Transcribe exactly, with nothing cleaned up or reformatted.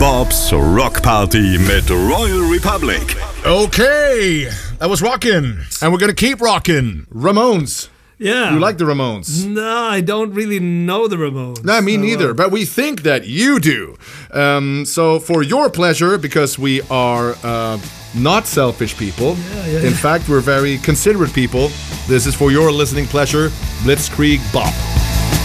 Bob's Rock Party mit Royal Republic. Okay, that was rockin', and we're gonna keep rockin'. Ramones. Yeah. You like the Ramones? No, I don't really know the Ramones. No, me so, neither, uh, but we think that you do. Um, so for your pleasure, because we are uh, not selfish people, Yeah, yeah, in yeah. fact, we're very considerate people, this is for your listening pleasure, Blitzkrieg Bop.